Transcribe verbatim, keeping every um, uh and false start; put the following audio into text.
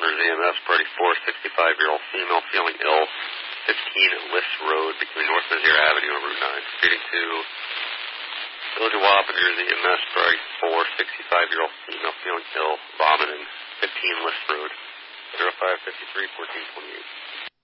New Jersey, E M S, party four, sixty-five-year-old female feeling ill, fifteen Liss Road between North Mizzier Avenue and Route nine. Speeding to Village of Wapping, New Jersey, E M S, party four, sixty-five-year-old female feeling ill, vomiting, fifteen Liss Road, zero five five three, fourteen twenty-eight.